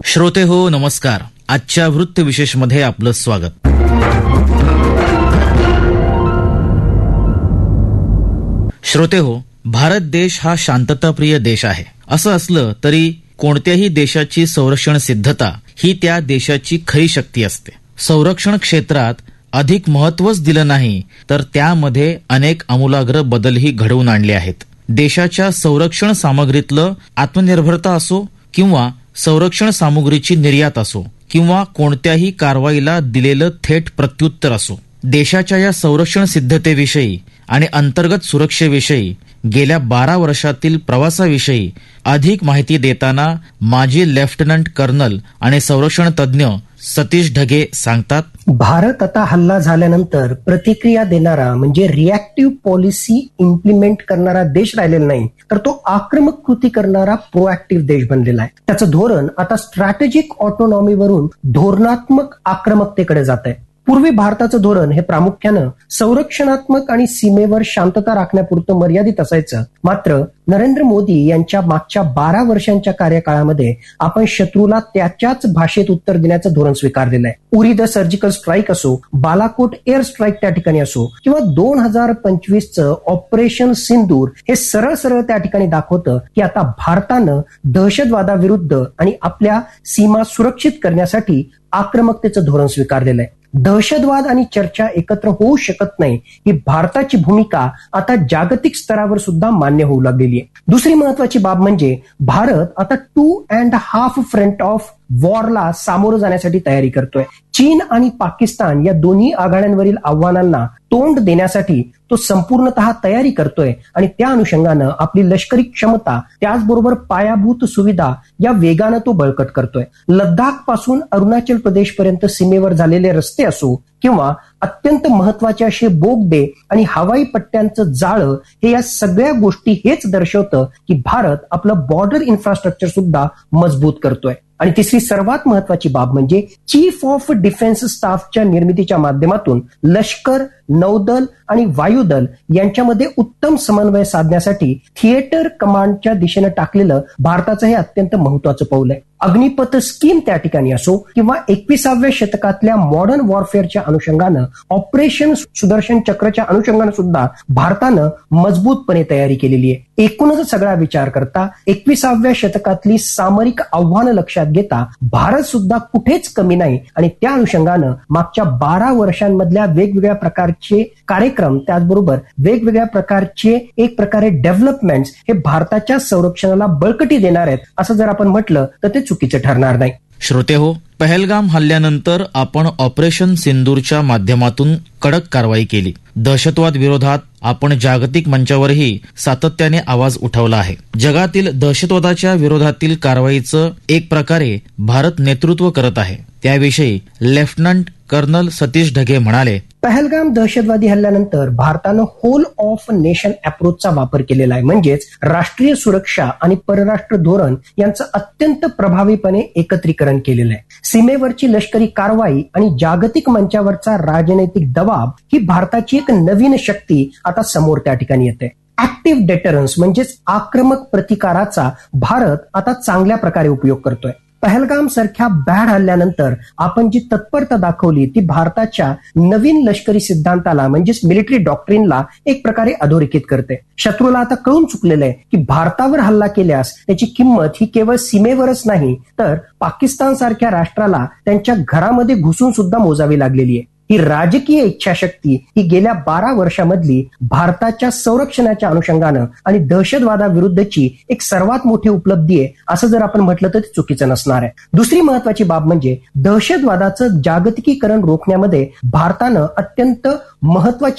श्रोते हो नमस्कार. आजच्या वृत्त विशेषमध्ये आपलं स्वागत. श्रोते हो, भारत देश हा शांतताप्रिय देश आहे. असं असलं तरी कोणत्याही देशाची संरक्षण सिद्धता ही त्या देशाची खरी शक्ती असते. संरक्षण क्षेत्रात अधिक महत्वच दिलं नाही तर त्यामध्ये अनेक आमूलाग्र बदलही घडवून आणले आहेत. देशाच्या संरक्षण सामग्रीतलं आत्मनिर्भरता असो किंवा संरक्षण सामुग्रीची निर्यात असो किंवा कोणत्याही कारवाईला दिलेलं थेट प्रत्युत्तर असो, देशाच्या या संरक्षण सिद्धतेविषयी आणि अंतर्गत सुरक्षेविषयी गेल्या 12 वर्षातील प्रवासाविषयी अधिक माहिती देताना माजी लेफ्टनंट कर्नल आणि संरक्षण तज्ज्ञ सतीश ढगे सांगतात. भारत आता हल्ला झाल्यानंतर प्रतिक्रिया देणारा म्हणजे रिॲक्टिव्ह पॉलिसी इम्प्लिमेंट करणारा देश राहिलेला नाही, तर तो आक्रमक कृती करणारा प्रोएक्टिव्ह देश बनलेला आहे. त्याचं धोरण आता स्ट्रॅटेजिक ऑटोनॉमीवरून धोरणात्मक आक्रमकतेकडे जात आहे. पूर्वी भारताचं धोरण हे प्रामुख्यानं संरक्षणात्मक आणि सीमेवर शांतता राखण्यापुरतं मर्यादित असायचं. मात्र नरेंद्र मोदी यांच्या मागच्या 12 वर्षांच्या कार्यकाळामध्ये आपण शत्रूला त्याच्याच भाषेत उत्तर देण्याचं धोरण स्वीकारलेलं आहे. उरी द सर्जिकल स्ट्राईक असो, बालाकोट एअर स्ट्राईक त्या ठिकाणी असो किंवा 2025चं ऑपरेशन सिंदूर हे सरळ सरळ त्या ठिकाणी दाखवतं की आता भारतानं दहशतवादाविरुद्ध आणि आपल्या सीमा सुरक्षित करण्यासाठी आक्रमकतेचं धोरण स्वीकारलेलं आहे. दहशतवाद आणि चर्चा एकत्र होऊ शकत नाही ही भारताची भूमिका आता जागतिक स्तरावर सुद्धा मान्य होऊ लागलेली आहे. दुसरी महत्वाची बाब म्हणजे भारत आता 2.5 फ्रंट ऑफ वॉरला सामोरं जाण्यासाठी तयारी करतोय. चीन आणि पाकिस्तान या दोन्ही आघाड्यांवरील आव्हानांना तोंड देण्यासाठी तो संपूर्णतः तयारी करतोय आणि त्या अनुषंगानं आपली लष्करी क्षमता त्याचबरोबर पायाभूत सुविधा या वेगानं तो बळकट करतोय. लडाख पासून अरुणाचल प्रदेश पर्यंत सीमेवर झालेले रस्ते असो किंवा अत्यंत महत्वाचे असे बोगदे आणि हवाई पट्ट्यांचं जाळं हे या सगळ्या गोष्टी हेच दर्शवतं की भारत आपलं बॉर्डर इन्फ्रास्ट्रक्चर सुद्धा मजबूत करतोय. आणि तिसरी सर्वात महत्वाची बाब म्हणजे चीफ ऑफ डिफेन्स स्टाफच्या निर्मितीच्या माध्यमातून लष्कर, नौदल आणि वायुदल यांच्यामध्ये उत्तम समन्वय साधण्यासाठी थिएटर कमांडच्या दिशेनं टाकलेलं भारताचं हे अत्यंत महत्वाचं पाऊल आहे. अग्निपथ स्कीम त्या ठिकाणी असो किंवा 21व्या शतकातल्या मॉडर्न वॉरफेअरच्या अनुषंगानं ऑपरेशन सुदर्शन चक्रच्या अनुषंगानं सुद्धा भारतानं मजबूतपणे तयारी केलेली आहे. एकूणच सगळा विचार करता 21व्या शतकातली सामरिक आव्हानं लक्षात घेता भारत सुद्धा कुठेच कमी नाही आणि त्या अनुषंगानं मागच्या 12 वर्षांमधल्या वेगवेगळ्या प्रकारचे कार्यक्रम त्याचबरोबर वेगवेगळ्या प्रकारचे एक प्रकारे डेव्हलपमेंट्स हे भारताच्या संरक्षणाला बळकटी देणार आहेत असं जर आपण म्हटलं तर ते चुकीचं ठरणार नाही. श्रोते हो, पहलगाम हल्ल्यानंतर आपण ऑपरेशन सिंदूरच्या माध्यमातून कडक कारवाई केली. दहशतवाद विरोधात आपण जागतिक मंचावरही सातत्याने आवाज उठवला आहे. जगातील दहशतवादाच्या विरोधातील कारवाईचं एक प्रकारे भारत नेतृत्व करत आहे. त्याविषयी लेफ्टनंट कर्नल सतीश ढगे म्हणाले, पहलगाम दहशतवादी हल्ल्यानंतर भारतानं होल ऑफ नेशन अप्रोचचा वापर केलेला आहे. म्हणजेच राष्ट्रीय सुरक्षा आणि परराष्ट्र धोरण यांचं अत्यंत प्रभावीपणे एकत्रीकरण केलेलं आहे. सीमेवरची लष्करी कारवाई आणि जागतिक मंचावरचा राजनैतिक दबाव ही भारताची एक नवीन शक्ती आता समोर त्या ठिकाणी येते. ऍक्टिव्ह डेटरन्स म्हणजेच आक्रमक प्रतिकाराचा भारत आता चांगल्या प्रकारे उपयोग करतोय. पहलगाम सारख्या बॅड हल्ल्यानंतर आपण जी तत्परता दाखवली ती भारताच्या नवीन लष्करी सिद्धांताला म्हणजेच मिलिटरी डॉक्ट्रिनला एक प्रकारे अधोरेखित करते. शत्रूला आता कळून चुकलेलं आहे की भारतावर हल्ला केल्यास त्याची किंमत ही केवळ सीमेवरच नाही तर पाकिस्तान सारख्या राष्ट्राला त्यांच्या घरामध्ये घुसून सुद्धा मोजावी लागलेली आहे. ही राजकीय इच्छाशक्ती ही गेल्या 12 वर्षामधली भारताच्या संरक्षणाच्या अनुषंगानं आणि दहशतवादाविरुद्धची एक सर्वात मोठी उपलब्धी आहे असं जर आपण म्हटलं तर ते चुकीचं नसणार आहे. दुसरी महत्वाची बाब म्हणजे दहशतवादाचं जागतिकीकरण रोखण्यामध्ये भारतानं अत्यंत महत्वाची